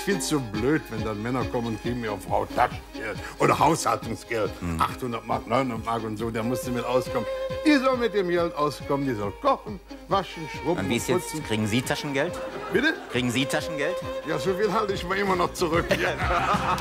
finde es so blöd, wenn dann Männer kommen und geben ihrer Frau Taschengeld oder Haushaltungsgeld. 800 Mark, 900 Mark und so, der muss damit auskommen. Die soll mit dem Geld auskommen, die soll kochen, waschen, schrubben Und wie ist und jetzt? putzen. Kriegen Sie Taschengeld? Bitte? Kriegen Sie Taschengeld? Ja, so viel halte ich mir immer noch zurück. Ja.